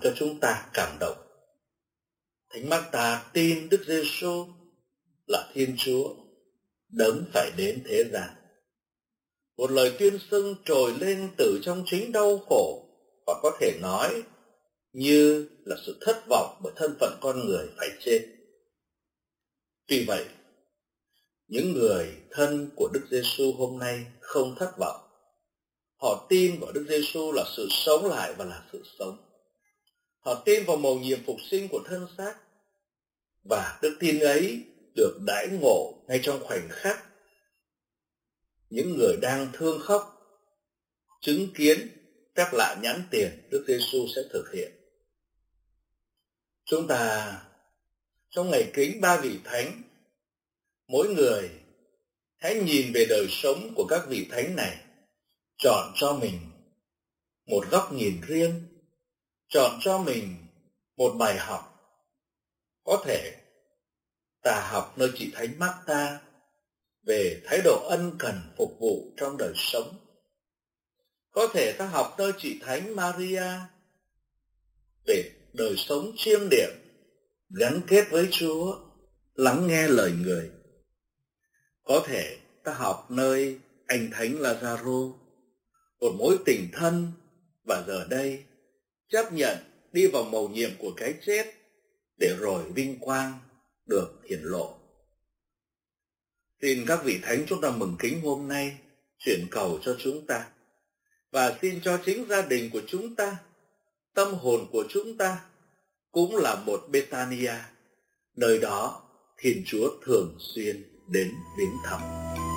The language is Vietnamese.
cho chúng ta cảm động. Thánh Mác-ta tin Đức Giêsu là Thiên Chúa, đấng phải đến thế gian. Một lời tuyên xưng trồi lên từ trong chính đau khổ, và có thể nói như là sự thất vọng bởi thân phận con người phải chết. Tuy vậy, những người thân của Đức Giêsu hôm nay không thất vọng. Họ tin vào Đức Giêsu là sự sống lại và là sự sống. Họ tin vào mầu nhiệm phục sinh của thân xác, và đức tin ấy được đãi ngộ ngay trong khoảnh khắc những người đang thương khóc chứng kiến các lạ nhãn tiền Đức Giêsu sẽ thực hiện. Chúng ta trong ngày kính ba vị thánh, mỗi người hãy nhìn về đời sống của các vị thánh này, chọn cho mình một góc nhìn riêng, chọn cho mình một bài học. Có thể ta học nơi chị Thánh Mác-ta về thái độ ân cần phục vụ trong đời sống. Có thể ta học nơi chị Thánh Maria về đời sống chiêm niệm, gắn kết với Chúa, lắng nghe lời người. Có thể ta học nơi anh Thánh Lazaro, một mối tình thân, và giờ đây chấp nhận đi vào mầu nhiệm của cái chết để rồi vinh quang được hiển lộ. Xin các vị thánh chúng ta mừng kính hôm nay chuyển cầu cho chúng ta, và xin cho chính gia đình của chúng ta, tâm hồn của chúng ta cũng là một Bethania, nơi đó Thiên Chúa thường xuyên đến viếng thăm.